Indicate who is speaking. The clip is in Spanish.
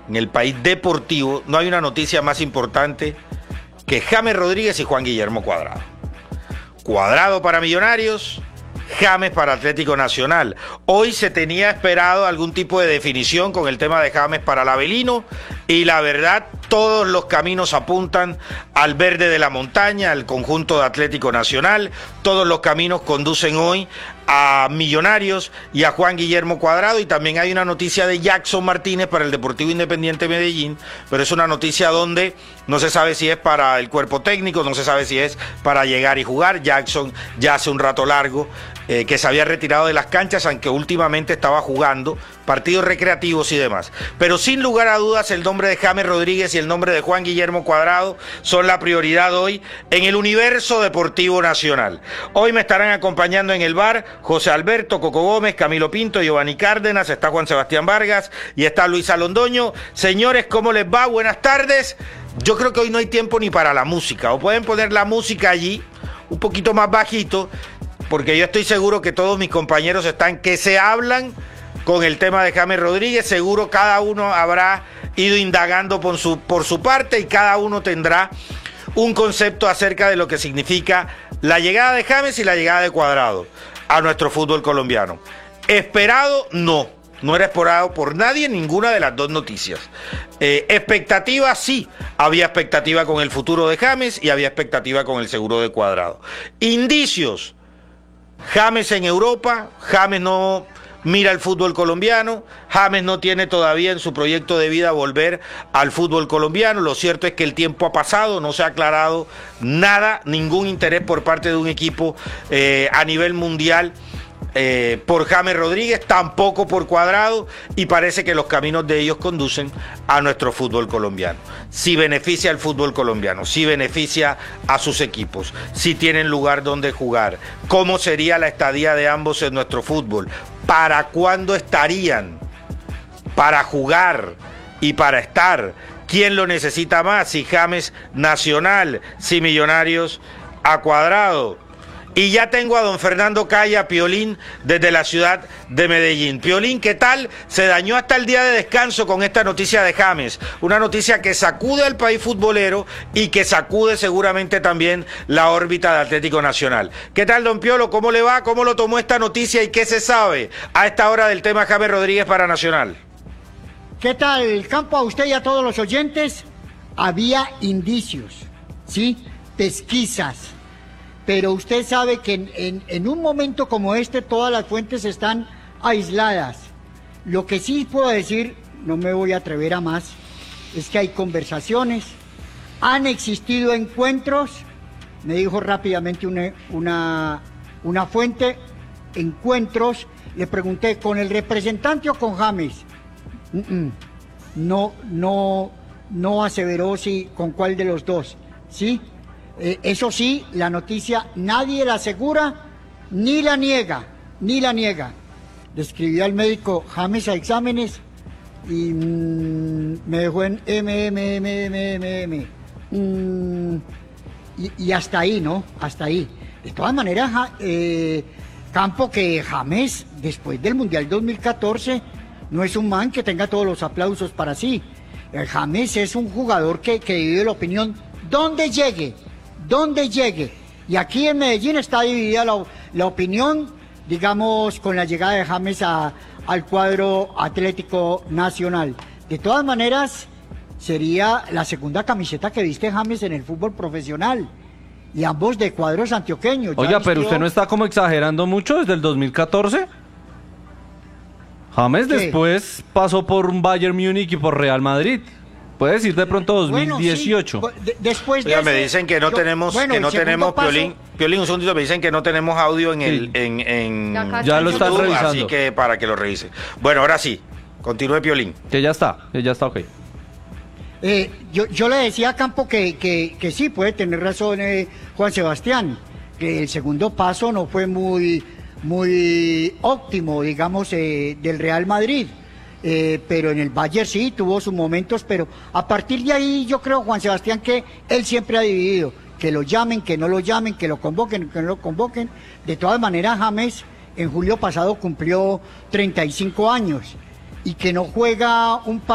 Speaker 1: en el país deportivo, no hay una noticia más importante que James Rodríguez y Juan Guillermo Cuadrado. Cuadrado para Millonarios, James para Atlético Nacional. Hoy se tenía esperado algún tipo de definición con el tema de James para el Avelino y la verdad todos los caminos apuntan al verde de la montaña, al conjunto de Atlético Nacional, todos los caminos conducen hoy a Millonarios y a Juan Guillermo Cuadrado, y también hay una noticia de Jackson Martínez para el Deportivo Independiente Medellín, pero es una noticia donde no se sabe si es para el cuerpo técnico, no se sabe si es para llegar y jugar. Jackson ya hace un rato largo que se había retirado de las canchas, aunque últimamente estaba jugando partidos recreativos y demás. Pero sin lugar a dudas el nombre de James Rodríguez y el nombre de Juan Guillermo Cuadrado son la prioridad hoy en el universo deportivo nacional. Hoy me estarán acompañando en el bar José Alberto, Coco Gómez, Camilo Pinto, Giovanni Cárdenas, está Juan Sebastián Vargas y está Luisa Londoño. Señores, ¿cómo les va? Buenas tardes. Yo creo que hoy no hay tiempo ni para la música, o pueden poner la música allí un poquito más bajito, porque yo estoy seguro que todos mis compañeros están que se hablan con el tema de James Rodríguez. Seguro cada uno habrá ido indagando por su parte y cada uno tendrá un concepto acerca de lo que significa la llegada de James y la llegada de Cuadrado a nuestro fútbol colombiano. ¿Esperado? No era esperado por nadie ninguna de las dos noticias. Expectativa, sí, había expectativa con el futuro de James y había expectativa con el seguro de Cuadrado. Indicios: James en Europa, James no mira el fútbol colombiano, James no tiene todavía en su proyecto de vida volver al fútbol colombiano. Lo cierto es que el tiempo ha pasado, no se ha aclarado nada, ningún interés por parte de un equipo a nivel mundial por James Rodríguez, tampoco por Cuadrado, y parece que los caminos de ellos conducen a nuestro fútbol colombiano. Si beneficia al fútbol colombiano, si beneficia a sus equipos, si tienen lugar donde jugar, cómo sería la estadía de ambos en nuestro fútbol, para cuándo estarían para jugar y para estar, quién lo necesita más, si James Nacional, si Millonarios a Cuadrado. Y ya tengo a don Fernando Calla, Piolín, desde la ciudad de Medellín. Piolín, ¿qué tal? Se dañó hasta el día de descanso con esta noticia de James. Una noticia que sacude al país futbolero y que sacude seguramente también la órbita de Atlético Nacional. ¿Qué tal, don Piolo? ¿Cómo le va? ¿Cómo lo tomó esta noticia y qué se sabe a esta hora del tema James Rodríguez para Nacional?
Speaker 2: ¿Qué tal, Campo? A usted y a todos los oyentes. Había indicios, ¿sí? Pesquisas. Pero usted sabe que en un momento como este todas las fuentes están aisladas. Lo que sí puedo decir, no me voy a atrever a más, es que hay conversaciones, han existido encuentros, me dijo rápidamente una fuente, encuentros, le pregunté, ¿con el representante o con James? No aseveró si con cuál de los dos, ¿sí? Eso sí, la noticia nadie la asegura ni la niega. Le escribí al médico James a exámenes y me dejó en y hasta ahí, ¿no? Hasta ahí. De todas maneras, Campo, que James, después del Mundial 2014, no es un man que tenga todos los aplausos para sí. James es un jugador que divide la opinión donde llegue. Y aquí en Medellín está dividida la opinión, digamos, con la llegada de James al cuadro Atlético Nacional. De todas maneras, sería la segunda camiseta que viste James en el fútbol profesional, y ambos de cuadros antioqueños.
Speaker 3: Oiga, pero usted no está como exagerando mucho desde el 2014. James después pasó por un Bayern Múnich y por Real Madrid. Puede decir de pronto 2018.
Speaker 2: Bueno, sí, después de
Speaker 1: oiga, me dicen que no tenemos,
Speaker 2: paso,
Speaker 1: Piolín, un segundito, me dicen que no tenemos audio en
Speaker 3: sí.
Speaker 1: Ya
Speaker 3: lo están
Speaker 1: YouTube,
Speaker 3: revisando.
Speaker 1: así que para que lo revisen. Bueno, ahora sí, continúe, Piolín.
Speaker 3: Que ya está ok.
Speaker 2: Yo le decía a Campo que sí, puede tener razón Juan Sebastián, que el segundo paso no fue muy óptimo, digamos, del Real Madrid. Pero en el Bayern sí tuvo sus momentos, pero a partir de ahí yo creo, Juan Sebastián, que él siempre ha dividido, que lo llamen, que no lo llamen, que lo convoquen, que no lo convoquen. De todas maneras, James en julio pasado cumplió 35 años y que no juega un